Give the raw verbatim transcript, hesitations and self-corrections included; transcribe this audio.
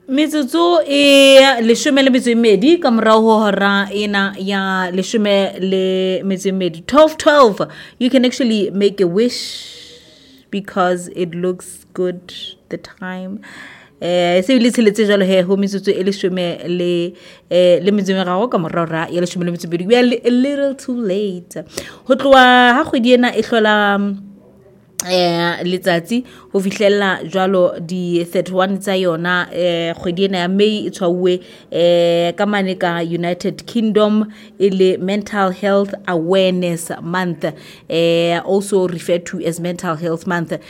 metsotso e leshome le metso e mmedi ka morao ho hora ena ya leshome le metso e mmedi. twelve twelve, you can actually make a wish because it looks good the time. Eh se le tseletse jalo he ho metsotso e leshome le eh le metso e meraro ka morao ra ya leshome le metso e mmedi. We are a little too late. Ho tloa ha kgwedi ena e hlola eh letsatsi ho fihlella jwalo di thirty-one tsa yona eh kgwedi ena ya May e tshwauwe eh ka mane ka United Kingdom ile Mental Health Awareness Month, eh also referred to as Mental Health Month.